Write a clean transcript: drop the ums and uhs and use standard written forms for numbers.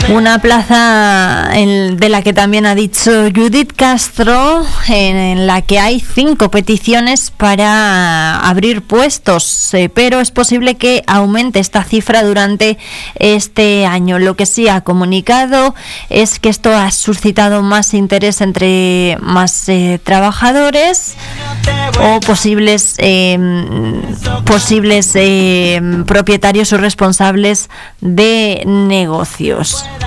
Una plaza de la que también ha dicho Judith Castro, en la que hay 5 peticiones para abrir puestos, pero es posible que aumente esta cifra durante este año. Lo que sí ha comunicado es que esto ha suscitado más interés entre más trabajadores o posibles propietarios o responsables de negocios.